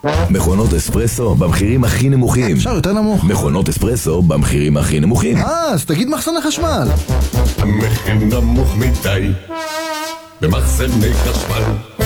מכונות אספרסו במחירים הכי נמוכים. אפשר יותר נמוך. מכונות אספרסו במחירים הכי נמוכים. אז תגיד מחסני חשמל. המחיר נמוך מדי במחסני חשמל.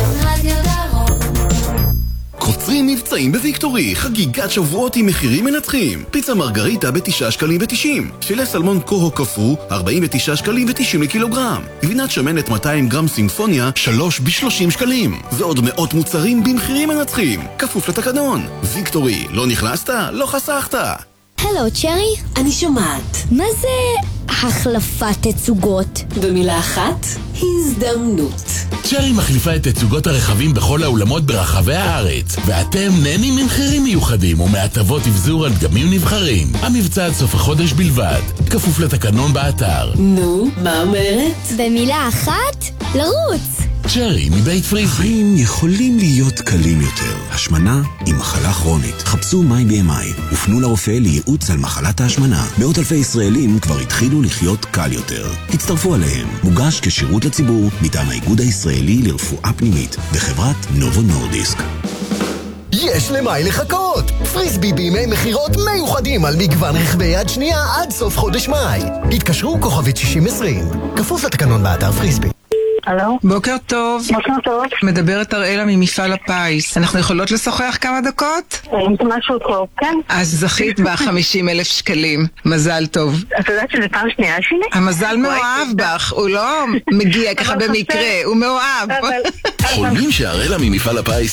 קוצרים מבצעים בוויקטורי, חגיגת שבועות עם מחירים מנצחים. פיצה מרגריטה ב9 שקלים ו90. פילה סלמון קורו קפוא, 49 שקלים ו90 לקילוגרם. גבינת שמנת 200 גרם סימפוניה, 3 ב30 שקלים. ועוד מאות מוצרים במחירים מנצחים. כפוף לתקנון. ויקטורי, לא נכנסת? לא חסכת. הלו, צ'רי? אני שומעת. מה זה החלפת תצוגות? במילה אחת, הזדמנות. צ'רי מחליפה את תצוגות הרכבים בכל האולמות ברחבי הארץ, ואתם נהנים ממחירים מיוחדים ומהטבות אבזור על דגמים נבחרים. המבצע עד סוף החודש בלבד, כפוף לתקנון באתר. נו, מה אומרת? במילה אחת, לרוץ. צ'רי מבית פריזבי. החיים יכולים להיות קלים יותר. השמנה היא מחלה כרונית. חפשו MyBMI ופנו לרופא לייעוץ על מחלת ההשמנה. מאות אלפי ישראלים כבר התחילו לחיות קל יותר. הצטרפו עליהם. מוגש כשירות לציבור מטעם האיגוד הישראלי לרפואה פנימית וחברת נובו נורדיסק. יש למאי לחכות! פריסבי בימי מחירות מיוחדים על מגוון רכבי יד שנייה עד סוף חודש מאי. התקשרו כוכבית 6020. כפוף לתקנון באתר פריסבי. הלו? בוקר טוב. בוקר טוב. מדברת אראלה ממפעל הפיס. אנחנו יכולות לשוחח כמה דקות? אם זה משהו טוב, כן. אז זכית ב50,000 שקלים. מזל טוב. את יודעת שזה פעם שנייה שלי? המזל מאוהב בך, הוא לא מגיע ככה במקרה, הוא מאוהב. חולמים שהראלה ממפעל הפיס